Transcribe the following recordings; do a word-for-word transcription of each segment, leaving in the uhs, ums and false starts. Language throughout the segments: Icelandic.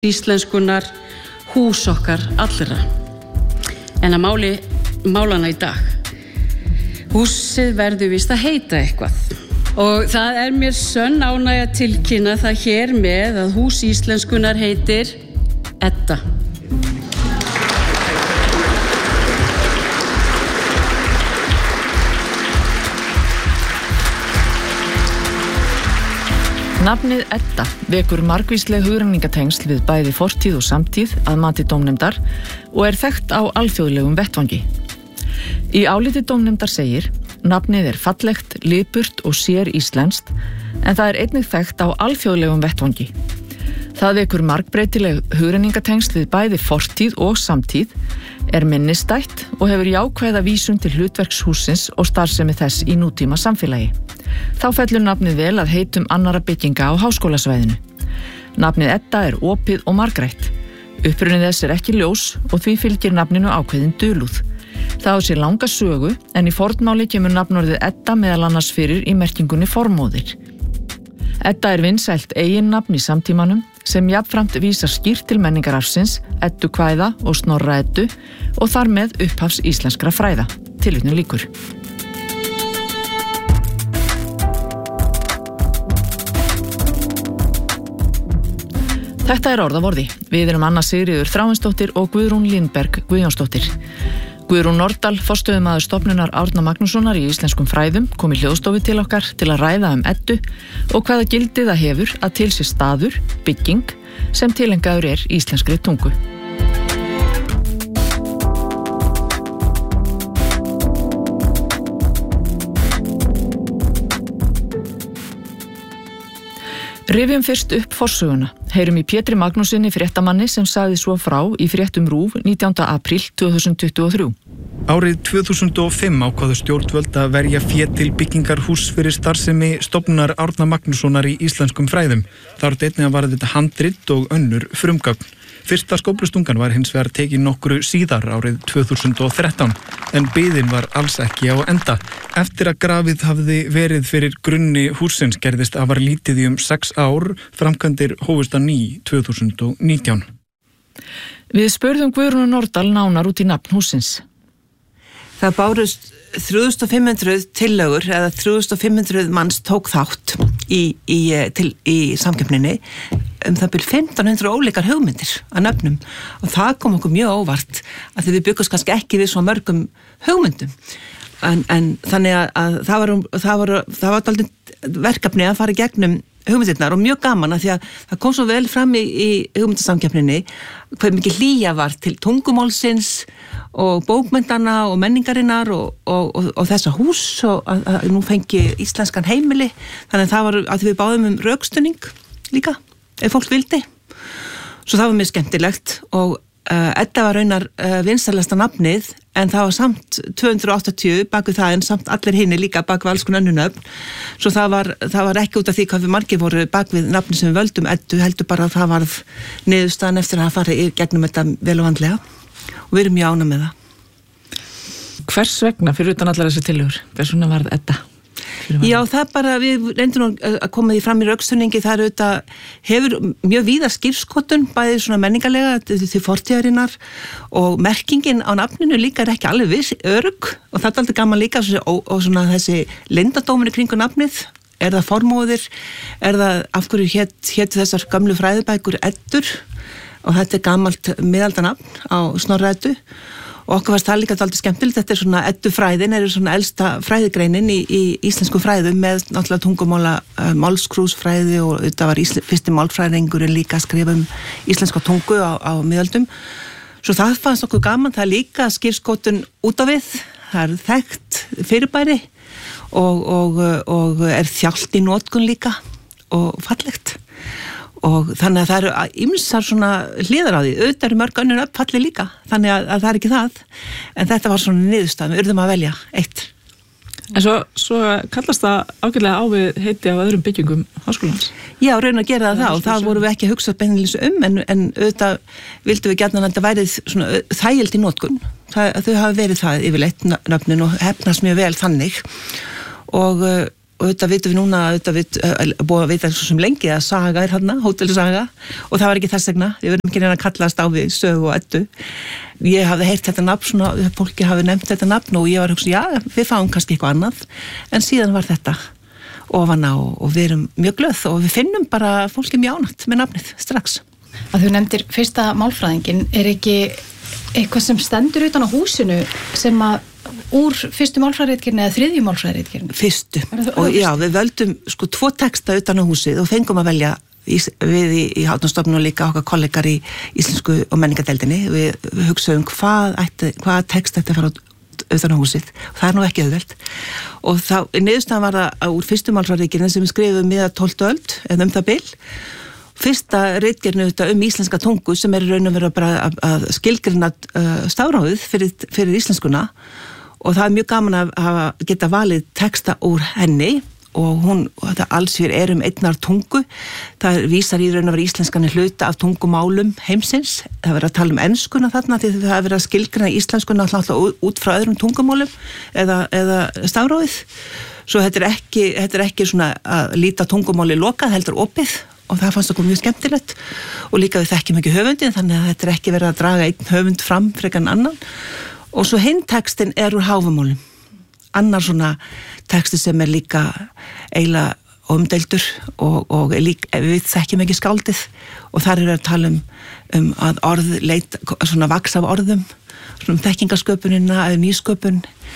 íslenskunar, hús okkar allra. En að máli málana í dag. Húsið verður víst að heita eitthvað. Og það er mér sönn ánægja að tilkynna það hér með að hús íslenskunar heitir Edda. Nafnið Edda vekur margvísleg hugrenningatengsl við bæði fortíð og samtíð að mati dómnefndar og er þekkt á alþjóðlegum vettvangi. Í áliti dómnefndar segir: nafnið er fallegt, lipurt og sér íslenskt, en það er einnig þekkt á alþjóðlegum vettvangi. Það vekur margbreytileg hugrenningatengsl við bæði fortíð og samtíð, er minnistætt og hefur jákvæða vísun til hlutverks hússins og starfsemi þess í nútíma samfélagi. Þá fellur nafnið vel að heitum annara bygginga á háskólasvæðinu. Nafnið Edda er opið og margrætt. Upprunið þess er ekki ljós og því fylgir nafninu ákveðin dulúð. Það á sér langa sögu, en í fornmáli kemur nafnorðið Edda meðal annars fyrir í merkingunni formóðir. Edda er vinsælt eiginnafn í samtímanum sem jafnframt vísar skýrt til menningararfsins, eddukvæða og Snorra Eddu og þar með upphafs íslenskra fræða. Tilvitnun lýkur. Þetta er orð af orði. Við erum Anna Sigríður Þráinsdóttir og Guðrún Lindberg Guðjónsdóttir. Guðrún Nordal, forstöðumaður stofnunar Árna Magnússonar í íslenskum fræðum, kom í hljóðstofu til okkar til að ræða um Eddu og hvaða gildi það hefur að til sé staður, bygging, sem tilengaður er íslenskri tungu. Rifjum fyrst upp forsöguna. Heyrum í Pétri Magnússyni fréttamanni sem sagði svo frá í fréttum RÚV nítjánda apríl tvö þúsund tuttugu og þrjú. Árið tvö þúsund og fimm ákváðu stjórnvöld að verja fé til byggingar húss fyrir starfsemi stofnunar Árna Magnússonar í íslenskum fræðum. Þar átti einnig að varða þetta handrit og önnur frumgögn. Fyrsta skóflustungan var hins vegar tekin nokkru síðar árið tvö þúsund og þrettán, en biðin var alls ekki á enda. Eftir að grafið hafði verið fyrir grunni hússins gerðist afar lítið í um sex ár, framkvæmdir hófust að ný tvö þúsund og nítján. Við spurðum Guðrúnu Nordal nánar út í nafn hússins. Það bárust þrjú þúsund fimm hundruð tillögur eða þrjú þúsund fimm hundruð manns tók þátt í, í, til, í samkeppninni um það byrja fimmtán hundruð ólíkar hugmyndir að nöfnum og það kom okkur mjög óvart að því við byggumst kannski ekki við svo mörgum hugmyndum en, en þannig að, að það var, það var, það var dálítið verkefni að fara í gegnum hugmyndirnar og mjög gaman að því að það kom svo vel fram í, í hugmyndasamkeppninni hvað mikið hlýja var til tungumálsins og bókmyndana og menningarinnar og, og, og, og þessa hús og að, að nú fengi íslenskan heimili þannig að það var að við báðum um rökstunning líka, ef fólk vildi svo það var mjög skemmtilegt og uh, Edda var raunar uh, vinsælasta nafnið en það var samt tvö hundruð áttatíu bak við það en samt allir hinni líka bak við alls konar önnur nöfn svo það var, það var ekki út af því hvað við margir voru bak við nafni sem við völdum Eddu heldur bara að það var niðurstaðan eftir að fara í gegnum þetta vel og vandlega og við erum mjög ánægð með það. Hvers vegna fyrir utan allar þessi tillögur? Hvers vegna varð Edda? Já, það bara, við reyndum að koma því fram í rökstuðningi, það er auðvitað, hefur mjög víða skírskotun, bæði svona menningarlega til fortíðarinnar og merkingin á nafninu líka er ekki alveg viss, örugg og það er alltaf gaman líka og, og svona þessi leyndardómur í kringu nafnið, er það formóðir, er það af hverju hét, hétu þessar gamlu fræðibækur Eddur og þetta er gamalt miðaldanafn á Snorra Eddu og okkur varst það líka dálítið skemmtilegt, þetta er svona eddufræðin, er svona elsta fræðigreinin í, í íslensku fræðum með náttúrulega tungumála uh, málskrúsfræði og þetta var ísl, fyrsti málfræðingurinn líka að skrifa um íslenska tungu á, á miðöldum. Svo það fannst okkur gaman, það er líka skírskotun út á við, það er þekkt fyrirbæri og, og, og er þjált í notkun líka og fallegt. Og þannig að það eru ýmsar svona hliðar á því, auðvitað eru mörg önnur uppfalli líka, þannig að, að það er ekki það, en þetta var svona niðurstaðan, við urðum að velja eitt. En svo, svo kallast það ágætlega á við heiti á öðrum byggingum háskólans? Já, raun að gera það, það og það vorum við ekki að hugsa beinlínis um, en, en auðvitað vildum við gjarnan að þetta værið svona þægild í notkun, það, þau hafa verið það yfirleitt nöfnin og hefnast mjög vel þannig og og þetta vitum við núna, þetta við búið að vita eins og sem lengi að Saga er hérna, hótelsaga, og það var ekki þess vegna, við verðum ekki reyna að kallast á við Sögu og Eddu. Ég hafði heyrt þetta nafn, svona, fólki hafði nefnt þetta nafn og ég var að hugsa, já, við fáum kannski eitthvað annað, en síðan var þetta ofan á og við erum mjög glöð og við finnum bara fólki mjög ánægt með nafnið strax. Að þú nefndir fyrsta málfræðingin, er ekki eitthvað sem stendur utan á húsinu sem að úr fyrstu málfræðiritgerðinni eða þriðju málfræðiritgerðinni? Fyrstu, og já, við völdum sko tvo texta utan á húsið og fengum að velja í, við í, í Hátnastofnun og líka okkar kollegar í Íslensku og menningadeildinni, við, við hugsaðum hvað, ætti, hvað text ætti að fara utan á húsið, það er nú ekki auðvelt og þá, niðurstaðan var það úr fyrstu málfræðiritgerðinni sem við skrifum miða tólftu öld, eða um það bil fyrsta ritgerðinu um íslenska tungu sem er raun og vera bara að, að skilgreina uh, stafrófið fyrir, fyrir íslenskuna og það er mjög gaman að, að geta valið texta úr henni og hún, þetta allsvér er um einnar tungu, það vísar í raun og vera íslenskan hluta af tungumálum heimsins, það verður að tala um enskuna þarna því það er verið að skilgreina íslenskuna alltaf út frá öðrum tungumálum eða, eða stafrófið, svo þetta er ekki, þetta er ekki svona að líta tungumáli lokað, heldur opið og það fannst okkur mjög skemmtilegt og líka við þekkjum ekki höfundin þannig að þetta er ekki verið að draga einn höfund fram frekar en annan og svo hinn textin er úr Háfamálum annar svona texti sem er líka eiginlega umdeildur og, og líka, við þekkjum ekki skáldið og þar er að tala um, um að orð leit, svona vaks af orðum svona um þekkingasköpunina eða nýsköpun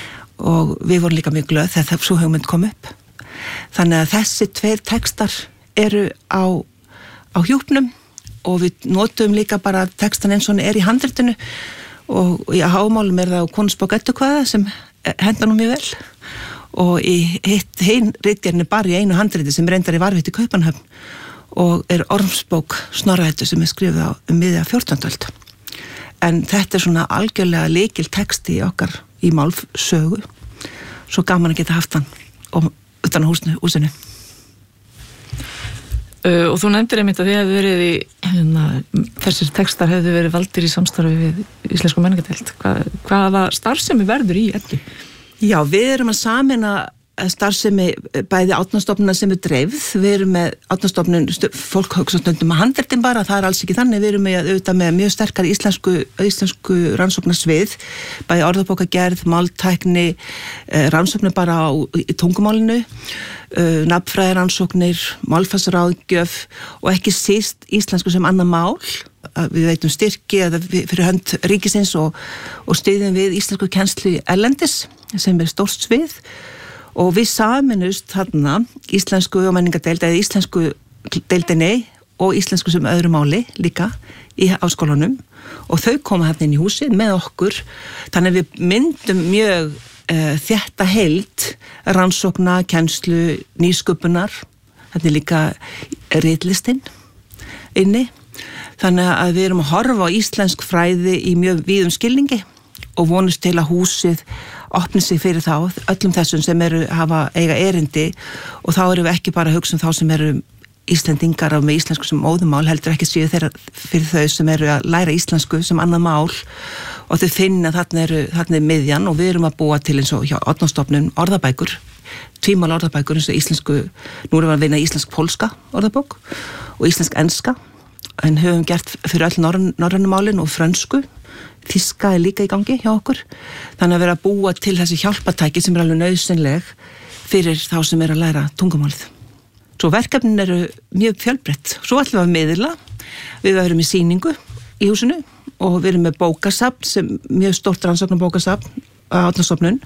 og við vorum líka mjög glöð þegar það svo hugmynd kom upp þannig að þessi tveir textar eru á, á hjúpnum og við notum líka bara textan eins og hann er í handritinu og í Háfamálum er það á Konungsbók Eddukvæða sem henda nú mjög vel og í hitt hinn ritgerðinni bara í einu handriti sem reyndar í varðveitt í Kaupanhöfn og er Ormsbók Snorra-Eddu sem er skrifið á um miðja fjórtándu öld en þetta er svona algjörlega lykil texti í okkar í málsögu svo gaman að geta haft hann og utan á húsinu, húsinu. Uh, og þú nefndir einmitt að þið hefðu verið í hérna, þessir textar hefðu verið valdir í samstarfi við Íslensku menningadeild Hva, hvaða starfsemi verður í Eddu? Já, við erum að sameina starfsemi bæði Árnastofnuna sem er dreifð, við erum með Árnastofnun, fólk hugsa stundum að handritin bara, það er alls ekki þannig, við erum með, auðvitað með mjög sterkar íslensku, íslensku rannsóknarsvið, bæði orðabókagerð, máltækni, rannsóknir bara á, í tungumálinu, nafnfræðirannsóknir, málfarsráðgjöf og ekki síst íslensku sem annað mál, við veitum styrki eða fyrir hönd ríkisins og, og styðjum við íslensku kennslu erlendis sem er stórt svið og við saminust þarna íslensku og menningadeild eða íslensku deildinni og íslensku sem öðru máli líka í áskólanum og þau koma þarna inn í húsið með okkur þannig að við myndum mjög uh, þétta heild rannsókna, kennslu, nýsköpunar þetta er líka ritlistinn inni þannig að við erum að horfa á íslensk fræði í mjög víðum skilningi og vonust til að húsið opni sig fyrir þá, öllum þessum sem eru hafa eiga erindi og þá erum við ekki bara að hugsa um þá sem eru Íslendingar og með íslensku sem móðumál heldur ekki síðu þeirra fyrir þau sem eru að læra íslensku sem annað mál og þau finna þarna eru þarna er miðjan og við erum að búa til eins og hjá Árnastofnun orðabækur, tvímál orðabækur eins og íslensku, nú erum við að vinna íslensk-pólska orðabók og íslensk-enska en höfum gert fyrir öll norræn, norrænu málin og frönsku þýska er líka í gangi hjá okkur þannig að vera að búa til þessi hjálpatæki sem er alveg nauðsynleg fyrir þá sem er að læra tungumálið svo verkefnin eru mjög fjölbreytt svo ætlum við að miðla við erum í sýningu í húsinu og við erum með bókasafn sem mjög stórt rannsóknarbókasafn á Árnastofnun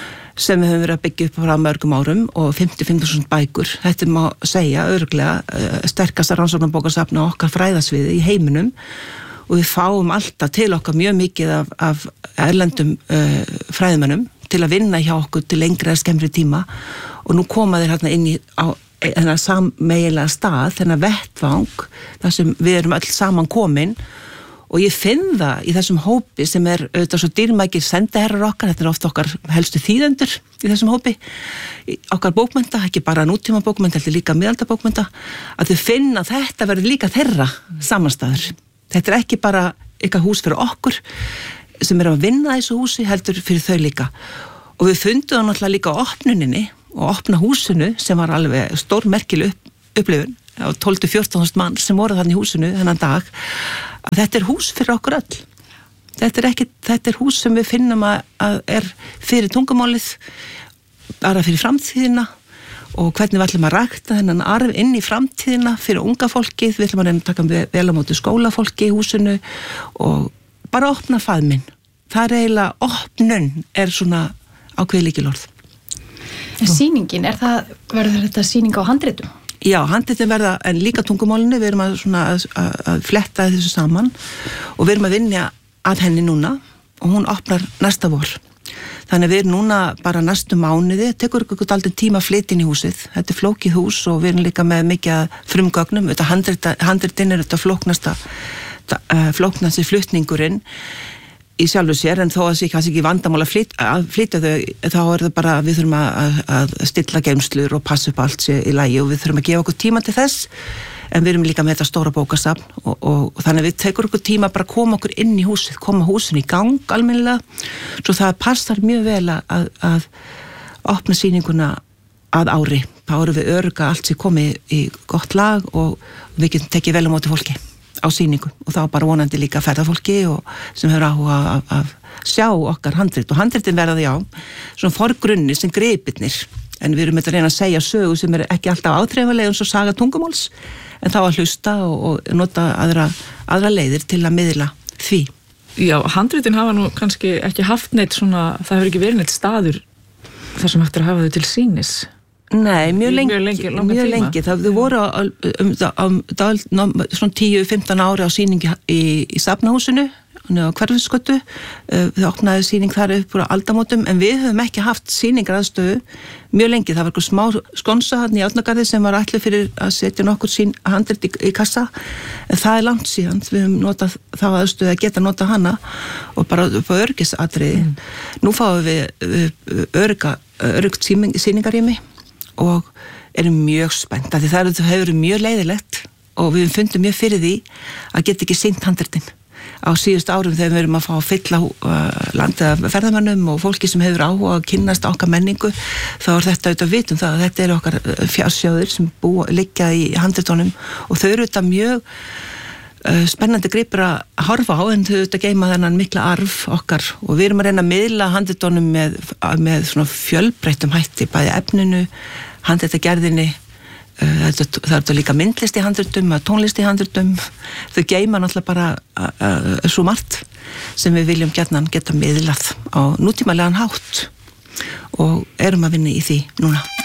sem við höfum verið að byggja upp frá mörgum árum og fimmtíu og fimm þúsund bækur þetta má segja örugglega sterkasta rannsóknarbókasafn á okkar fræðasviði í heiminum og við fáum alltaf til okkar mjög mikið af, af erlendum uh, fræðimönnum til að vinna hjá okkur til lengri eða skemmri tíma og nú koma þeir hérna inn í á þennan sammeiginlega stað, þennan vettvang þar sem við erum öll saman komin og ég finn það í þessum hópi sem er auðvitað svo dýrmækir sendiherrar okkar, þetta er oft okkar helstu þýðendur í þessum hópi, í okkar bókmennta, ekki bara nútíma bókmennta, þetta er líka miðaldabókmennta, að þau finna að þetta verður líka þeirra samanstæður. Þetta er ekki bara eitthvað hús fyrir okkur sem er að vinna þessu húsi heldur fyrir þau líka og við fundum það náttúrulega líka á opnuninni og opna húsinu sem var alveg stórmerkileg upp, upplifun á tólf til fjórtán þúsund mann sem voru þannig í húsinu þennan dag, að þetta er hús fyrir okkur öll. Þetta er ekki, þetta er hús sem við finnum að, að er fyrir tungumálið, bara fyrir framtíðina og hvernig við ætlum að rækta þennan arf inn í framtíðina fyrir unga fólkið, við ætlum að reyna að taka vel á móti skólafólki í húsinu og bara opna faðminn. Það er eiginlega, opnun er svona ákveðið lykilorð. En sýningin, er það, verður þetta sýning á handritum? Já, handritin verða, en líka tungumálinu, við erum að, svona, að, að, að fletta þessu saman og við erum að vinna að henni núna og hún opnar næsta vor. Þannig að við erum núna bara næstu mánuði, tekur ykkur aldrei tíma að flytja inn í húsið. Þetta er flókið hús og við erum líka með mikið frumgögnum, þetta handritin er þetta flóknasta, flóknasti flutningurinn í sjálfu sér, en þó að það sé ekki vandamál að flytja, að flytja þau, þá er það bara, við þurfum að, að stilla geymslur og passa upp allt sér í lagi og við þurfum að gefa okkur tíma til þess, en við erum líka með þetta stóra bókasafn og, og, og þannig að við tekur okkur tíma bara að koma okkur inn í húsið, koma húsin í gang almennilega, svo það passar mjög vel að, að opna sýninguna að ári, þá erum við örugga allt sem komið í gott lag og við getum tekið vel á móti fólki á sýningu og þá bara vonandi líka ferðafólki og sem hefur áhuga að, að sjá okkar handrit og handritin verða já svona forgrunni sem gripirnir, en við erum að reyna að segja sögu sem er ekki alltaf áþreifanlega eins og saga tungumáls, en þá að hlusta og, og nota aðra, aðra leiðir til að miðla því. Já, handritin hafa nú kannski ekki haft neitt svona, það hefur ekki verið neitt staður þar sem hægt er að hafa þau til sýnis. Nei, mjög lengi, mjög lengi, mjög lengi. Það þau voru á, um, um, um, svona tíu til fimmtán ári á sýningi í, í Safnahúsinu á Hverfisgötu, við opnaði sýning þar upp úr aldamótum, en við höfum ekki haft sýningar aðstöðu mjög lengi. Það var eitthvað smá skonsa hann í Árnagarði sem var allir fyrir að setja nokkur sín handrit í, í kassa, en það er langt síðan við höfum notað þá aðstöðu að geta notað hana og bara upp á örgisatriði. Mm. Nú fáum við örga, örgt sýningarými og erum mjög spennt af því það hefur verið mjög leiðilegt og við fundum mjög fyrir því að geta ekki sýnt handritin á síðustu árum þegar við erum að fá að fylla uh, landið ferðamönnum og fólki sem hefur áhuga að kynnast okkar menningu, þá er þetta auðvitað vitum það að þetta eru okkar fjársjóðir sem búa, liggja í handritunum og þau eru auðvitað mjög uh, spennandi gripur að horfa á, en þau auðvitað geyma þennan mikla arf okkar og við erum að reyna að miðla handritunum með, með svona fjölbreyttum hætti, bæði efninu, handritagerðinni, það er þetta líka myndlist í handritum, tónlist í handritum, þau geyma náttúrulega bara uh, uh, svo margt sem við viljum gjarnan geta miðlað á nútímalegan hátt og erum að vinna í því núna.